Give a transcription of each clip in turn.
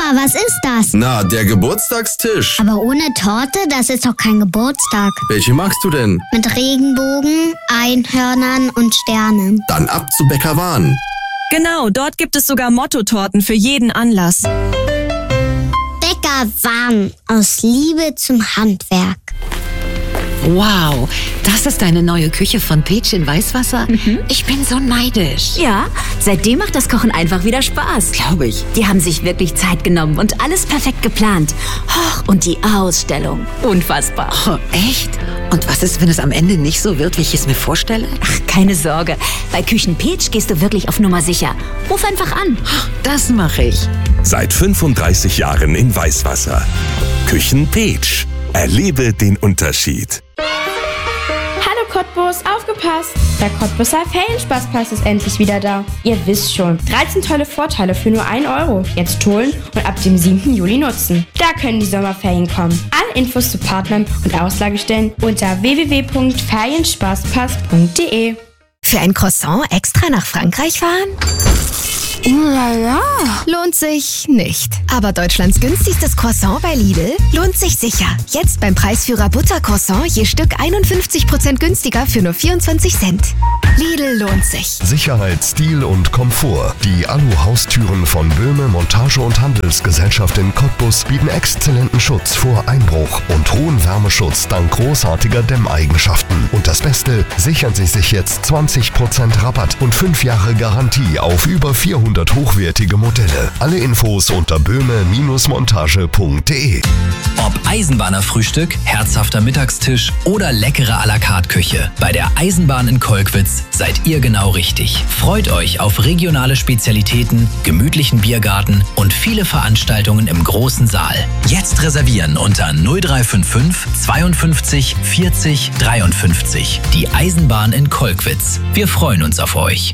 was ist das? Na, der Geburtstagstisch. Aber ohne Torte, das ist doch kein Geburtstag. Welche magst du denn? Mit Regenbogen, Einhörnern und Sternen. Dann ab zu Bäcker Wahn. Genau, dort gibt es sogar Mottotorten für jeden Anlass. Bäcker Wahn, aus Liebe zum Handwerk. Wow, das ist eine neue Küche von Peach in Weißwasser? Ich bin so neidisch. Ja, seitdem macht das Kochen einfach wieder Spaß. Glaube ich. Die haben sich wirklich Zeit genommen und alles perfekt geplant. Und die Ausstellung. Unfassbar. Oh, echt? Und was ist, wenn es am Ende nicht so wird, wie ich es mir vorstelle? Ach, keine Sorge. Bei Küchen Peach gehst du wirklich auf Nummer sicher. Ruf einfach an. Das mache ich. Seit 35 Jahren in Weißwasser. Küchen Peach. Erlebe den Unterschied. Hallo Cottbus, aufgepasst! Der Cottbuser Ferienspaßpass ist endlich wieder da. Ihr wisst schon, 13 tolle Vorteile für nur 1 Euro. Jetzt holen und ab dem 7. Juli nutzen. Da können die Sommerferien kommen. Alle Infos zu Partnern und Auslagestellen unter www.ferienspaßpass.de. Für ein Croissant extra nach Frankreich fahren? Ulala. Lohnt sich nicht. Aber Deutschlands günstigstes Croissant bei Lidl lohnt sich sicher. Jetzt beim Preisführer Buttercroissant je Stück 51% günstiger für nur 24 Cent. Lidl lohnt sich. Sicherheit, Stil und Komfort. Die Alu-Haustüren von Böhme Montage- und Handelsgesellschaft in Cottbus bieten exzellenten Schutz vor Einbruch und hohen Wärmeschutz dank großartiger Dämmeigenschaften. Und das Beste, sichern Sie sich jetzt 20% Rabatt und 5 Jahre Garantie auf über 400 hochwertige Modelle. Alle Infos unter böhme-montage.de. Ob Eisenbahnerfrühstück, herzhafter Mittagstisch oder leckere à la carte Küche. Bei der Eisenbahn in Kolkwitz seid ihr genau richtig. Freut euch auf regionale Spezialitäten, gemütlichen Biergarten und viele Veranstaltungen im großen Saal. Jetzt reservieren unter 0355 52 40 53. Die Eisenbahn in Kolkwitz. Wir freuen uns auf euch.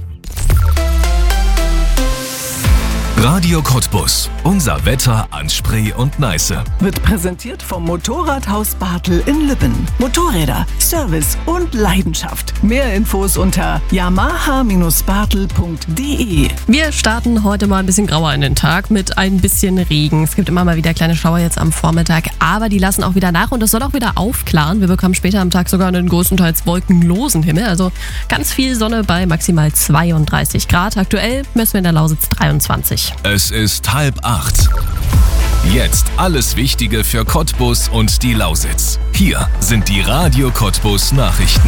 Radio Cottbus. Unser Wetter an Spree und Neiße. Wird präsentiert vom Motorradhaus Bartel in Lippen. Motorräder, Service und Leidenschaft. Mehr Infos unter yamaha-bartel.de. Wir starten heute mal ein bisschen grauer in den Tag mit ein bisschen Regen. Es gibt immer mal wieder kleine Schauer jetzt am Vormittag, aber die lassen auch wieder nach und es soll auch wieder aufklaren. Wir bekommen später am Tag sogar einen größtenteils wolkenlosen Himmel, also ganz viel Sonne bei maximal 32 Grad. Aktuell messen wir in der Lausitz 23. Es ist 7:30. Jetzt alles Wichtige für Cottbus und die Lausitz. Hier sind die Radio Cottbus Nachrichten.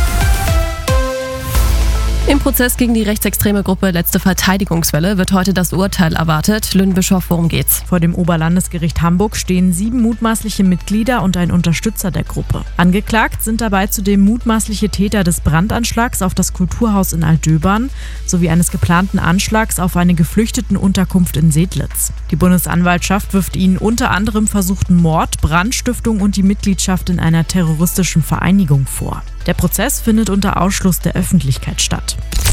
Im Prozess gegen die rechtsextreme Gruppe Letzte Verteidigungswelle wird heute das Urteil erwartet. Lynn Bischoff, worum geht's? Vor dem Oberlandesgericht Hamburg stehen 7 mutmaßliche Mitglieder und ein Unterstützer der Gruppe. Angeklagt sind dabei zudem mutmaßliche Täter des Brandanschlags auf das Kulturhaus in Altdöbern sowie eines geplanten Anschlags auf eine Geflüchtetenunterkunft in Sedlitz. Die Bundesanwaltschaft wirft ihnen unter anderem versuchten Mord, Brandstiftung und die Mitgliedschaft in einer terroristischen Vereinigung vor. Der Prozess findet unter Ausschluss der Öffentlichkeit statt.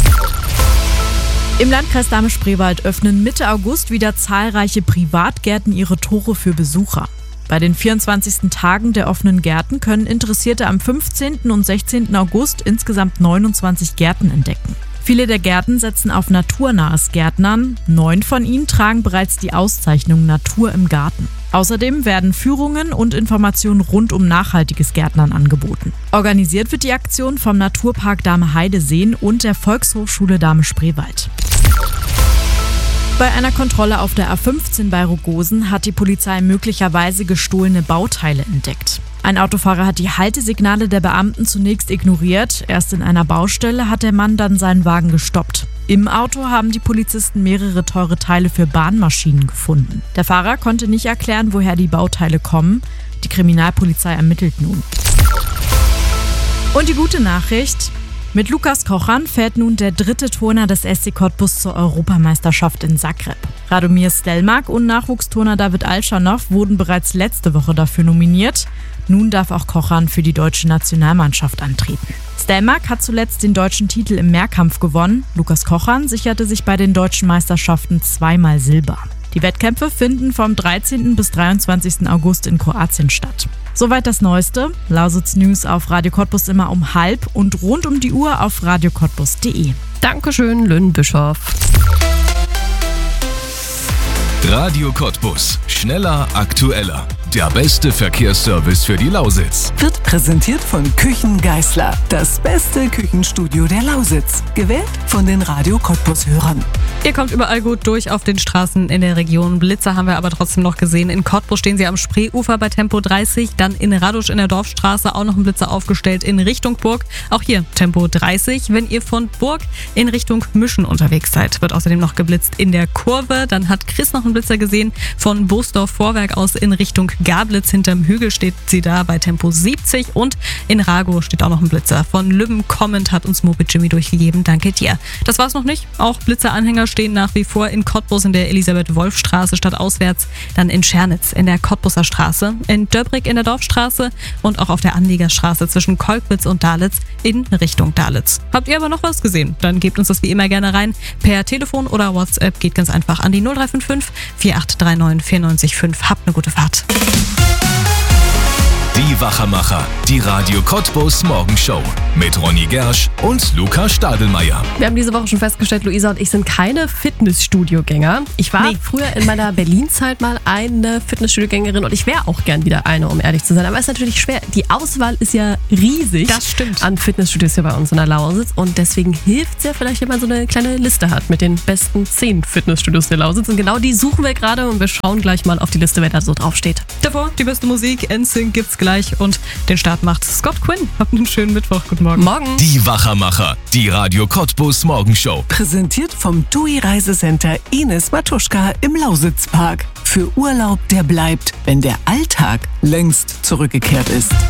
Im Landkreis Dahme-Spreewald öffnen Mitte August wieder zahlreiche Privatgärten ihre Tore für Besucher. Bei den 24. Tagen der offenen Gärten können Interessierte am 15. und 16. August insgesamt 29 Gärten entdecken. Viele der Gärten setzen auf naturnahes Gärtnern. 9 von ihnen tragen bereits die Auszeichnung Natur im Garten. Außerdem werden Führungen und Informationen rund um nachhaltiges Gärtnern angeboten. Organisiert wird die Aktion vom Naturpark Dahme-Heide-Seen und der Volkshochschule Dahme-Spreewald. Bei einer Kontrolle auf der A15 bei Rogosen hat die Polizei möglicherweise gestohlene Bauteile entdeckt. Ein Autofahrer hat die Haltesignale der Beamten zunächst ignoriert. Erst in einer Baustelle hat der Mann dann seinen Wagen gestoppt. Im Auto haben die Polizisten mehrere teure Teile für Bahnmaschinen gefunden. Der Fahrer konnte nicht erklären, woher die Bauteile kommen. Die Kriminalpolizei ermittelt nun. Und die gute Nachricht: Mit Lukas Kochan fährt nun der 3. Turner des SC Cottbus zur Europameisterschaft in Zagreb. Radomir Stelmach und Nachwuchsturner David Alschanow wurden bereits letzte Woche dafür nominiert. Nun darf auch Kochan für die deutsche Nationalmannschaft antreten. Stelmach hat zuletzt den deutschen Titel im Mehrkampf gewonnen. Lukas Kochan sicherte sich bei den deutschen Meisterschaften 2-mal Silber. Die Wettkämpfe finden vom 13. bis 23. August in Kroatien statt. Soweit das Neueste. Lausitz News auf Radio Cottbus immer um 12:30 und rund um die Uhr auf radiocottbus.de. Dankeschön, Lynn Bischoff. Radio Cottbus. Schneller, aktueller. Der beste Verkehrsservice für die Lausitz. Wird präsentiert von Küchen Geisler. Das beste Küchenstudio der Lausitz. Gewählt von den Radio Cottbus-Hörern. Ihr kommt überall gut durch auf den Straßen in der Region. Blitzer haben wir aber trotzdem noch gesehen. In Cottbus stehen sie am Spreeufer bei Tempo 30. Dann in Radusch in der Dorfstraße auch noch ein Blitzer aufgestellt in Richtung Burg. Auch hier Tempo 30. Wenn ihr von Burg in Richtung Müschen unterwegs seid, wird außerdem noch geblitzt in der Kurve. Dann hat Chris noch einen Blitzer gesehen von Boosdorf-Vorwerk aus in Richtung Gablitz. Hinterm Hügel steht sie da bei Tempo 70. Und in Rago steht auch noch ein Blitzer. Von Lübben kommend hat uns Moped Jimmy durchgegeben. Danke dir. Das war's noch nicht. Auch Blitzeranhänger stehen nach wie vor in Cottbus in der Elisabeth-Wolf-Straße stadtauswärts. Dann in Schernitz in der Cottbuser Straße. In Döbrig in der Dorfstraße. Und auch auf der Anliegerstraße zwischen Kolkwitz und Dalitz in Richtung Dalitz. Habt ihr aber noch was gesehen? Dann gebt uns das wie immer gerne rein. Per Telefon oder WhatsApp geht ganz einfach an die 0355 4839 945. Habt eine gute Fahrt. Die Wachermacher, die Radio Cottbus Morgenshow mit Ronny Gersch und Luca Stadelmeier. Wir haben diese Woche schon festgestellt, Luisa und ich sind keine Fitnessstudio-Gänger. Ich war früher in meiner Berlin-Zeit mal eine Fitnessstudio-Gängerin und ich wäre auch gern wieder eine, um ehrlich zu sein. Aber es ist natürlich schwer. Die Auswahl ist ja riesig. Das stimmt. An Fitnessstudios hier bei uns in der Lausitz und deswegen hilft es ja vielleicht, wenn man so eine kleine Liste hat mit den besten 10 Fitnessstudios der Lausitz. Und genau die suchen wir gerade und wir schauen gleich mal auf die Liste, wer da so draufsteht. Davor die beste Musik, NSYNC gibt's gleich und den Start macht Scott Quinn. Habt einen schönen Mittwoch. Guten Morgen. Morgen. Die Wachermacher, die Radio Cottbus Morgenshow. Präsentiert vom TUI Reisecenter Ines Matuschka im Lausitzpark. Für Urlaub, der bleibt, wenn der Alltag längst zurückgekehrt ist.